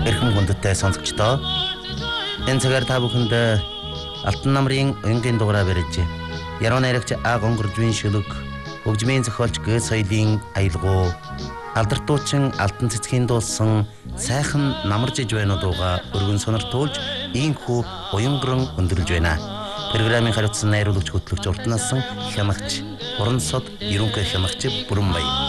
Эрхэм хүндэттэй сонсогчдоо энэ цагаар та бүхэнд Алтан намрын өнгийн дугаараа барьж яруу найрагч А гонгоржвын шүлэг хөгжмийн зохиолч Г соёлын аялгуу алдартуучин алтан цэцгийн дуулсан сайхан намарж иж байна дууга өргөн сониртуулж ийхүү уянган өндөрлж байна. Программын хариуцсан найруулагч хөтлөгч уртнасан хямагч Уран сод ерөнхий хямагч Бүрэн Баян.